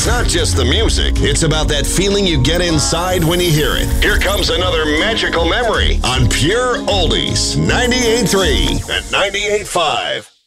not just the music, it's about that feeling you get inside when you hear it. Here comes another magical memory on Pure Oldies 98.3 and 98.5.